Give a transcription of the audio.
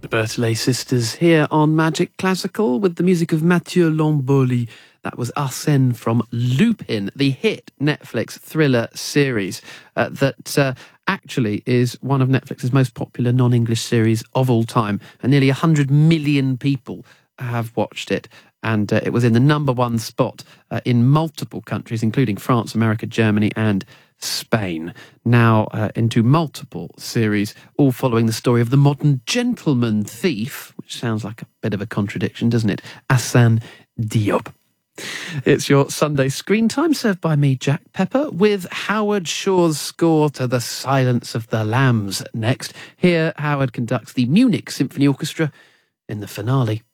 The Berthollet Sisters here on Magic Classical with the music of Mathieu Lamboli. That was Arsène from Lupin, the hit Netflix thriller series that actually is one of Netflix's most popular non-English series of all time. And nearly 100 million people have watched it. And it was in the number one spot in multiple countries, including France, America, Germany and Spain. Now into multiple series, all following the story of the modern gentleman thief, which sounds like a bit of a contradiction, doesn't it? Hassan Diop. It's your Sunday screen time, served by me, Jack Pepper, with Howard Shaw's score to The Silence of the Lambs next. Here, Howard conducts the Munich Symphony Orchestra in the finale.